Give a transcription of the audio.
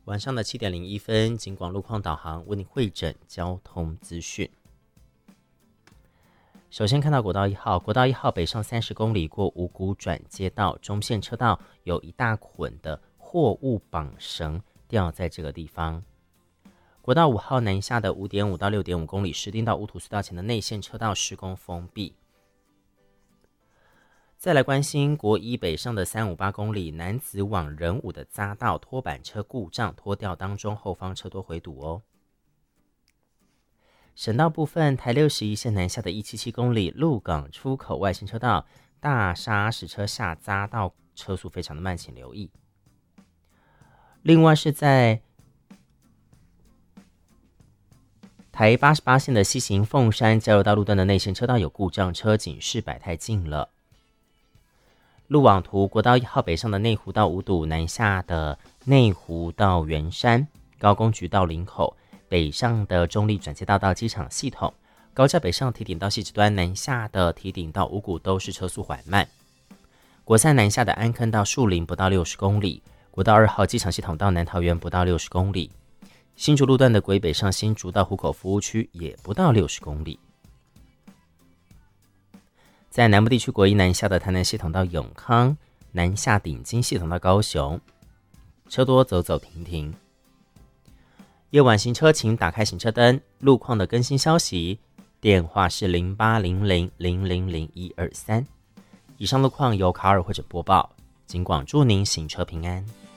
晚上的7点01分，警广路况导航为您汇整交通资讯。首先看到国道1号，国道1号北上30公里过五股转接道，中线车道有一大捆的货物绑绳吊在这个地方。国道5号南下的5.5到6.5公里，石碇到乌土隧道前的内线车道施工封闭。再来关心国一北上的358公里，南子往仁武的匝道拖板车故障拖吊当中，后方车多回堵哦。省道部分，台61线南下的177公里，鹿港出口外线车道大砂石车下匝道车速非常的慢，请留意。另外是在台88线的西行凤山交流道路段的内线车道有故障车，警示摆太近了。路网图，国道1号北上的内湖到五堵，南下的内湖到圆山，高工局到林口，北上的中立转接道到机场系统，高架北上堤顶到汐止端，南下的堤顶到五股都是车速缓慢。国三南下的安坑到树林不到60公里，国道2号机场系统到南桃园不到60公里，新竹路段的轨北上新竹到湖口服务区也不到60公里。在南部地区，国一南下的台南系统到永康，南下顶金系统到高雄，车多走走停停。夜晚行车请打开行车灯。路况的更新消息，电话是0800000123。以上路况由卡尔或者播报，警广祝您行车平安。